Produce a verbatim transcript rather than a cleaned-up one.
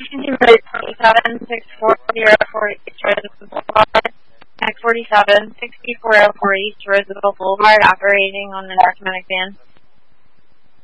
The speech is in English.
forty-seven, six four zero four East Roosevelt Boulevard. X forty-seven, six four zero four East Roosevelt Boulevard, operating on the North Atlantic band.